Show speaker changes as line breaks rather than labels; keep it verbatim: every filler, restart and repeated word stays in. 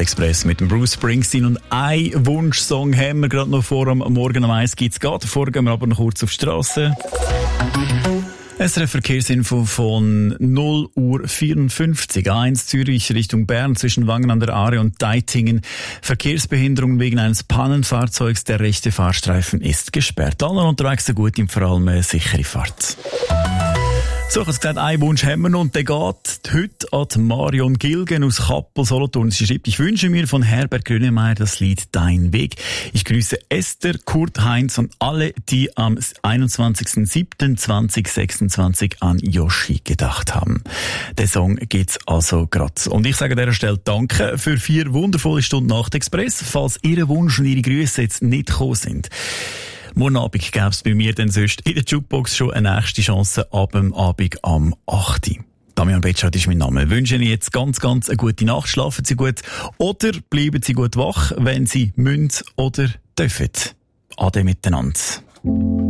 Nachtexpress mit dem Bruce Springsteen und ein Wunschsong haben wir gerade noch vor am Morgen um eins gibt's geht. Vorher gehen wir aber noch kurz auf die Strasse. S R F Verkehrsinfo von null Uhr vierundfünfzig. A eins Zürich Richtung Bern zwischen Wangen an der Aare und Deitingen. Verkehrsbehinderung wegen eines Pannenfahrzeugs. Der rechte Fahrstreifen ist gesperrt. Alle unterwegs so gut, vor allem eine sichere Fahrt. So, ich habe gesagt, einen Wunsch haben wir noch und der geht heute an die Marion Gilgen aus Kappel, Solothurn. Sie schreibt, ich wünsche mir von Herbert Grönemeyer das Lied Dein Weg. Ich grüße Esther, Kurt, Heinz und alle, die am einundzwanzigsten siebten zweitausendsechsundzwanzig an Yoshi gedacht haben. Der Song geht's also grad. Und ich sage an dieser Stelle Danke für vier wundervolle Stunden Nachtexpress. Falls Ihr Wunsch und Ihre Grüße jetzt nicht gekommen sind, morgen Abend gäbe es bei mir dann sonst in der Jukebox schon eine nächste Chance ab dem Abend am achten Uhr. Damian Betschart ist mein Name. Ich wünsche Ihnen jetzt ganz, ganz eine gute Nacht. Schlafen Sie gut oder bleiben Sie gut wach, wenn Sie müssen oder dürfen. Ade miteinander.